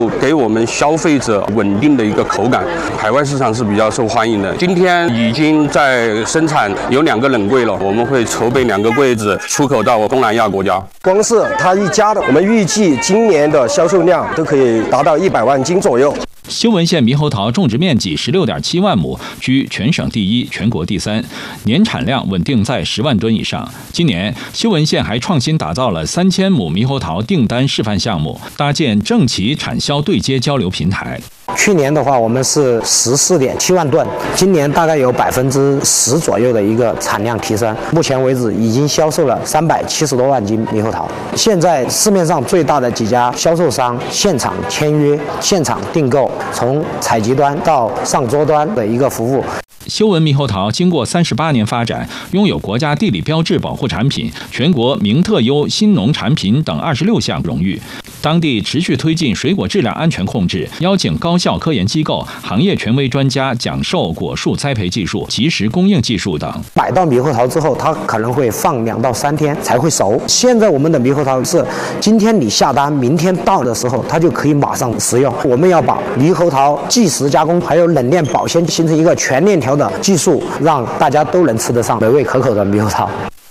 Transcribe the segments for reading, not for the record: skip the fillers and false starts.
给我们消费者稳定的一个口感。海外市场是比较受欢迎的。今天已经在生产有2个冷柜了，我们会筹备2个柜子出口到东南亚国家。 光是它一家的，我们预计今年的销售量都可以达到100万斤左右。 修文县猕猴桃种植面积16.7万亩，居全省第1、全国第3，年产量稳定在10万吨以上。今年，修文县还创新打造了3000亩猕猴桃订单示范项目，搭建正企产销对接交流平台。 去年的话，我们是14.7万吨，今年大概有10%左右的一个产量提升。目前为止，已经销售了370多万斤猕猴桃。现在市面上最大的几家销售商现场签约、现场订购，从采集端到上桌端的一个服务。 修文猕猴桃经过38年发展，拥有国家地理标志保护产品、全国名特优新农产品等26项荣誉。当地持续推进水果质量安全控制，邀请高校科研机构、行业权威专家讲授果树栽培技术、及时供应技术等。 买到猕猴桃之后，它可能会放2到3天才会熟。现在我们的猕猴桃是今天你下单，明天到的时候，它就可以马上食用。我们要把猕猴桃即食加工还有冷链保鲜形成一个全链条的技术，让大家都能吃得上美味可口的猕猴桃。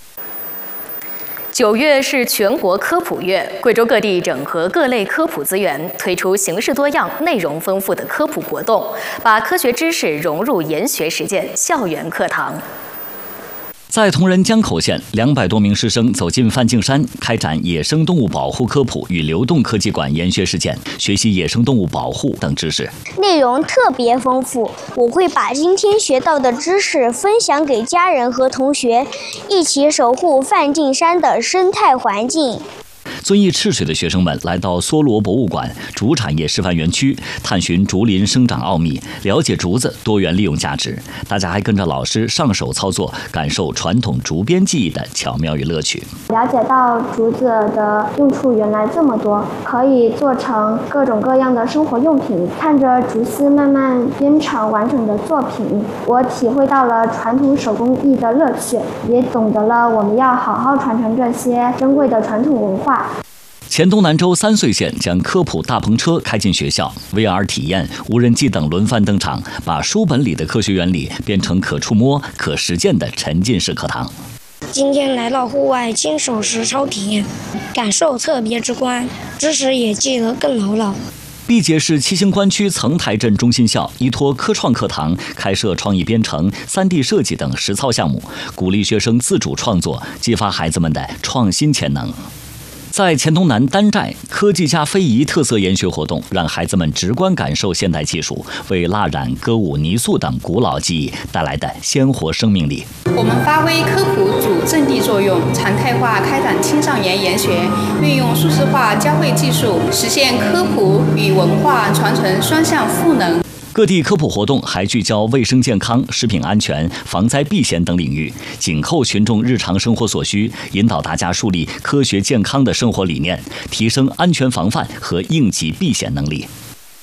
9月是全国科普月，贵州各地整合各类科普资源，推出形式多样、内容丰富的科普活动，把科学知识融入研学实践校园课堂。 在铜仁江口县，200多名师生走进梵净山，开展野生动物保护科普与流动科技馆研学实践，学习野生动物保护等知识。 内容特别丰富，我会把今天学到的知识分享给家人和同学，一起守护梵净山的生态环境。 遵义赤水的学生们来到梭罗博物馆竹产业示范园区，探寻竹林生长奥秘，了解竹子多元利用价值。大家还跟着老师上手操作，感受传统竹编技艺的巧妙与乐趣。 了解到竹子的用处原来这么多，可以做成各种各样的生活用品。看着竹丝慢慢编成完整的作品，我体会到了传统手工艺的乐趣，也懂得了我们要好好传承这些珍贵的传统文化。 黔东南州3岁县将科普大篷车开进学校 ，VR 体验、无人机等轮番登场，把书本里的科学原理变成可触摸、可实践的沉浸式课堂。 今天来到户外亲手实操体验，感受特别直观，知识也记得更牢牢。 毕节市七星关区曾台镇中心校依托科创课堂开设创意编程、3D 设计等实操项目，鼓励学生自主创作，激发孩子们的创新潜能。在黔东南丹寨，科技加非遗特色研学活动让孩子们直观感受现代技术为蜡染、歌舞、泥塑等古老技艺带来的鲜活生命力。 我们发挥科普主阵地作用，常态化开展青少年研学，运用数字化教会技术，实现科普与文化传承双向赋能。 各地科普活动还聚焦卫生健康、食品安全、防灾避险等领域，紧扣群众日常生活所需，引导大家树立科学健康的生活理念，提升安全防范和应急避险能力。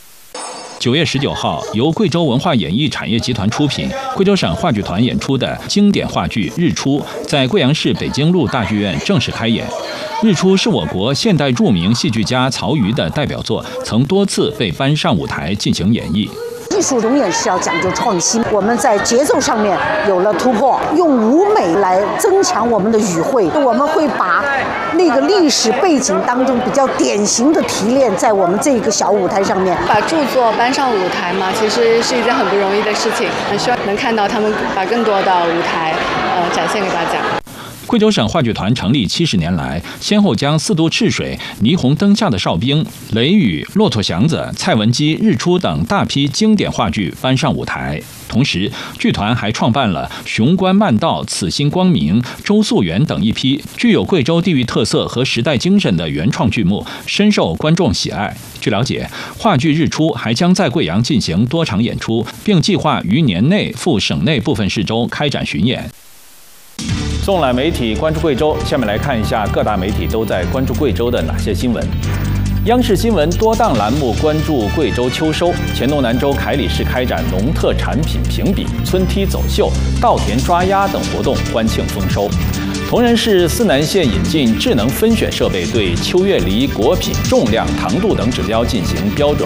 9月19号，由贵州文化演艺产业集团出品，贵州省话剧团演出的经典话剧《日出》在贵阳市北京路大剧院正式开演。《日出》是我国现代著名戏剧家曹禺的代表作，曾多次被搬上舞台进行演绎。 艺术永远是要讲究创新，我们在节奏上面有了突破，用舞美来增强我们的语汇。我们会把那个历史背景当中比较典型的提炼在我们这个小舞台上面。 把著作搬上舞台嘛，其实是一件很不容易的事情，很希望能看到他们把更多的舞台展现给大家。 贵州省话剧团成立70年来，先后将四渡赤水、霓虹灯下的哨兵、雷雨、骆驼祥子、蔡文姬、日出等大批经典话剧搬上舞台。同时，剧团还创办了雄关漫道、此心光明、周溯源等一批具有贵州地域特色和时代精神的原创剧目，深受观众喜爱。据了解，话剧日出还将在贵阳进行多场演出，并计划于年内赴省内部分市州开展巡演。纵览媒体关注贵州，下面来看一下各大媒体都在关注贵州的哪些新闻。央视新闻多档栏目关注贵州秋收，黔东南州凯里市开展农特产品评比、村梯走秀、稻田抓鸭等活动，欢庆丰收。 同仁市思南县引进智能分选设备，对秋月梨果品重量、糖度等指标进行标准